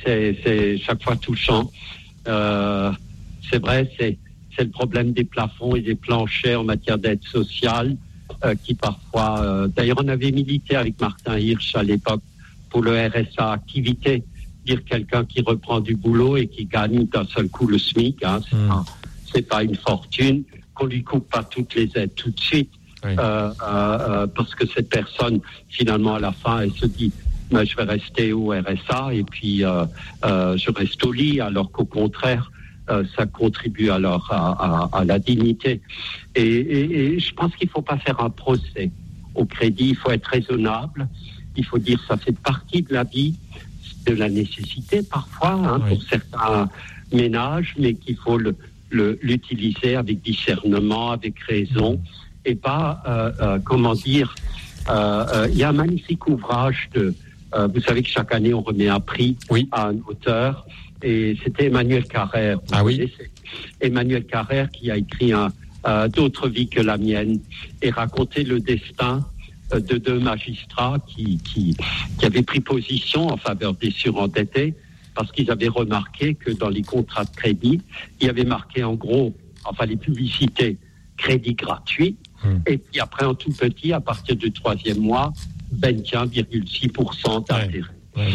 c'est chaque fois touchant. C'est vrai, c'est le problème des plafonds et des planchers en matière d'aide sociale qui parfois... d'ailleurs, on avait milité avec Martin Hirsch à l'époque pour le RSA activité, dire quelqu'un qui reprend du boulot et qui gagne d'un seul coup le SMIC, c'est pas une fortune, qu'on lui coupe pas toutes les aides tout de suite, parce que cette personne, finalement, à la fin, elle se dit je vais rester au RSA et puis je reste au lit, alors qu'au contraire, ça contribue alors à la dignité. Et je pense qu'il ne faut pas faire un procès au crédit, il faut être raisonnable, il faut dire ça fait partie de la vie, de la nécessité parfois pour certains ménages, mais qu'il faut l'utiliser avec discernement, avec raison, et pas, il y a un magnifique ouvrage vous savez que chaque année on remet un prix à un auteur, et c'était Emmanuel Carrère. Emmanuel Carrère qui a écrit D'autres vies que la mienne, et raconté le destin de deux magistrats qui avaient pris position en faveur des surendettés, parce qu'ils avaient remarqué que dans les contrats de crédit, il y avait marqué en gros, les publicités, crédit gratuit, et puis après en tout petit, à partir du 3e mois, 21,6% d'intérêt.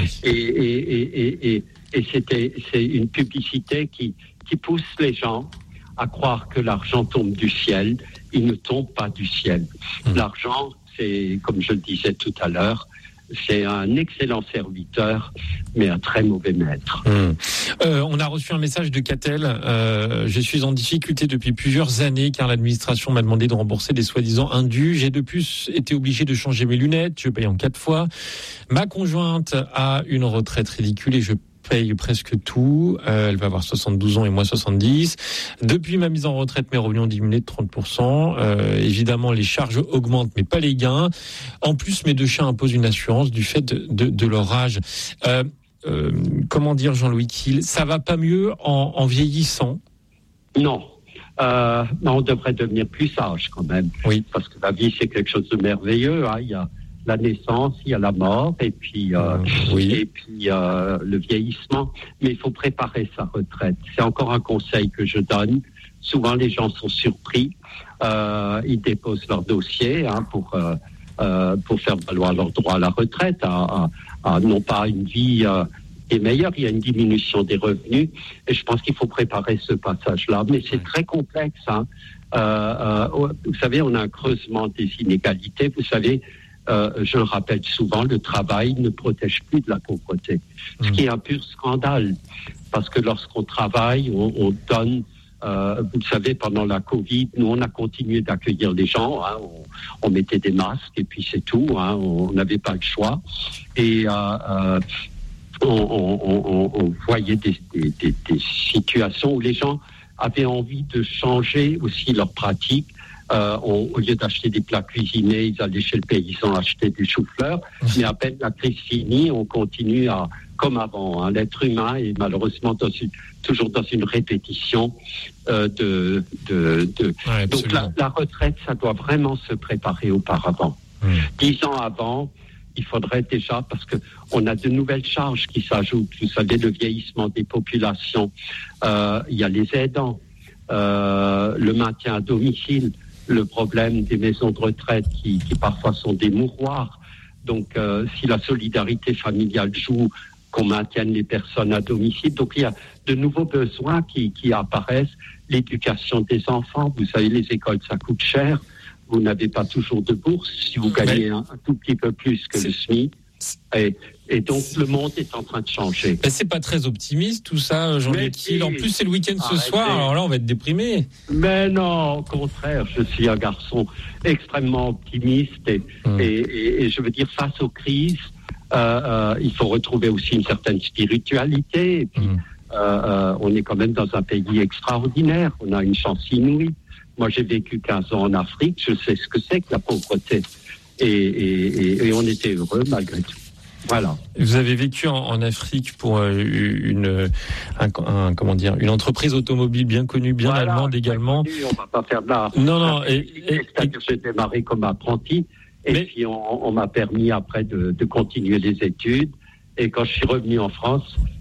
Et c'est une publicité qui pousse les gens à croire que l'argent tombe du ciel. Il ne tombe pas du ciel. L'argent, c'est, comme je le disais tout à l'heure, c'est un excellent serviteur, mais un très mauvais maître. On a reçu un message de Catel. Je suis en difficulté depuis plusieurs années car l'administration m'a demandé de rembourser des soi-disant indus. J'ai de plus été obligé de changer mes lunettes. Je paye en 4 fois. Ma conjointe a une retraite ridicule et je paye presque tout. Elle va avoir 72 ans et moi 70. Depuis ma mise en retraite, mes revenus ont diminué de 30%. Évidemment, les charges augmentent, mais pas les gains. En plus, mes 2 chiens imposent une assurance du fait de leur âge. Comment dire, Jean-Louis Kiel, ça va pas mieux en vieillissant? Non. On devrait devenir plus sage quand même. Oui. Parce que la vie, c'est quelque chose de merveilleux. Il y a la naissance, il y a la mort, et puis le vieillissement. Mais il faut préparer sa retraite. C'est encore un conseil que je donne. Souvent, les gens sont surpris. Ils déposent leur dossier pour faire valoir leur droit à la retraite, non pas une vie qui est meilleure. Il y a une diminution des revenus, et je pense qu'il faut préparer ce passage-là. Mais c'est très complexe. Vous savez, on a un creusement des inégalités. Vous savez, je le rappelle souvent, le travail ne protège plus de la pauvreté. Ce qui est un pur scandale, parce que lorsqu'on travaille, on donne... vous le savez, pendant la Covid, nous, on a continué d'accueillir les gens. On mettait des masques et puis c'est tout. On n'avait pas le choix. Et on voyait des situations où les gens avaient envie de changer aussi leurs pratiques. Au lieu d'acheter des plats cuisinés, ils allaient chez le paysan acheter des choux-fleurs. Mais à peine la crise finie, on continue comme avant. L'être humain est malheureusement toujours dans une répétition Donc la retraite, ça doit vraiment se préparer auparavant. 10 ans avant, il faudrait déjà, parce que on a de nouvelles charges qui s'ajoutent. Vous savez, le vieillissement des populations, il y a les aidants, le maintien à domicile, le problème des maisons de retraite qui parfois sont des mouroirs. Donc, si la solidarité familiale joue, qu'on maintienne les personnes à domicile. Donc, il y a de nouveaux besoins qui apparaissent. L'éducation des enfants, vous savez, les écoles, ça coûte cher. Vous n'avez pas toujours de bourse si vous gagnez un tout petit peu plus que le SMIC. Et donc, le monde est en train de changer. C'est pas très optimiste, tout ça, Jean-Louis Kiel. En plus, c'est le week-end ce soir, alors là, on va être déprimé. Mais non, au contraire, je suis un garçon extrêmement optimiste. Et je veux dire, face aux crises, il faut retrouver aussi une certaine spiritualité. Et puis, on est quand même dans un pays extraordinaire. On a une chance inouïe. Moi, j'ai vécu 15 ans en Afrique. Je sais ce que c'est que la pauvreté. Et on était heureux malgré tout. Voilà. Vous avez vécu en Afrique pour une entreprise automobile bien connue, bien allemande également. On va pas faire de la... Non. C'est-à-dire que j'ai démarré comme apprenti. Puis on m'a permis après de continuer les études. Et quand je suis revenu en France,